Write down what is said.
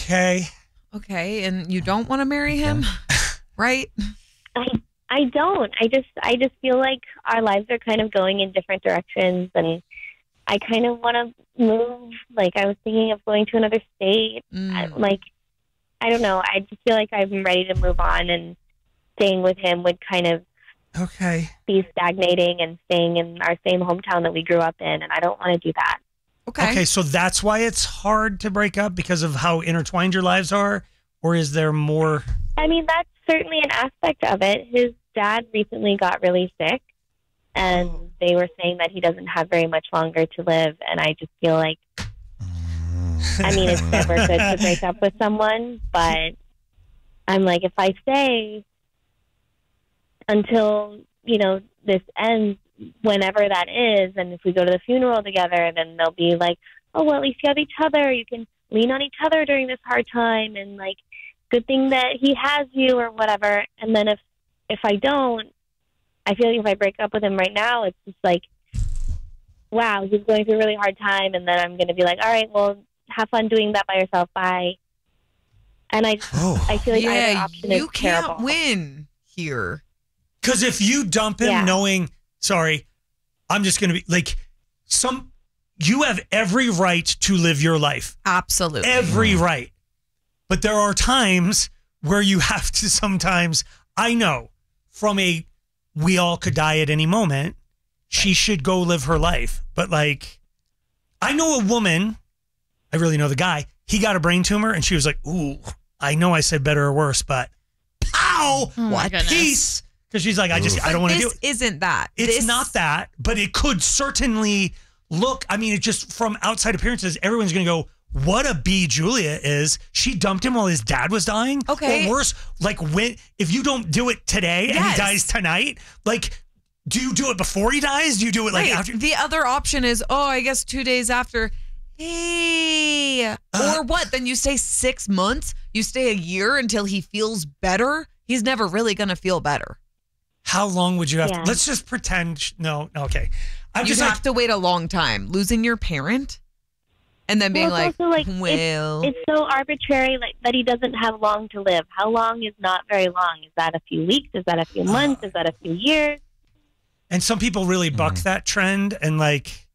Okay. Okay, and you don't want to marry him, right? I don't. I just feel like our lives are kind of going in different directions, and I kind of want to move. Like, I was thinking of going to another state. I don't know. I just feel like I'm ready to move on, and staying with him would kind of be stagnating and staying in our same hometown that we grew up in, and I don't want to do that. Okay, so that's why it's hard to break up, because of how intertwined your lives are? Or is there more? I mean, that's certainly an aspect of it. His dad recently got really sick, and they were saying that he doesn't have very much longer to live, and I just feel like, I mean, it's never good to break up with someone, but I'm like, if I stay until, this ends, whenever that is, and if we go to the funeral together, then they'll be like, oh, well, at least you have each other. You can lean on each other during this hard time, and like, good thing that he has you or whatever. And then if I don't, I feel like if I break up with him right now, it's just like, wow, he's going through a really hard time, and then I'm going to be like, all right, well, have fun doing that by yourself. Bye. And I feel like either option is terrible. You can't win here. Because if you dump him knowing, I'm just going to be like, you have every right to live your life. Absolutely. Every right. But there are times where you have to sometimes, I know, we all could die at any moment, she should go live her life. But like, I know a woman, I really know the guy, he got a brain tumor and she was like, ooh, I know I said better or worse, but pow, my goodness. peace. Because she's like, I don't want to do it. This isn't that. It's not that, but it could certainly look, I mean, it just from outside appearances, everyone's going to go, what a B Julia is. She dumped him while his dad was dying. Okay. Or worse, like if you don't do it today and he dies tonight, like, do you do it before he dies? Do you do it like after? The other option is, I guess 2 days after. Hey. Or what? Then you stay 6 months? You stay a year until he feels better? He's never really going to feel better. How long would you have to? Let's just pretend. No, okay. You'd have to wait a long time. Losing your parent? And then being it's so arbitrary, like that he doesn't have long to live. How long is not very long? Is that a few weeks? Is that a few months? Is that a few years? And some people really buck that trend and like,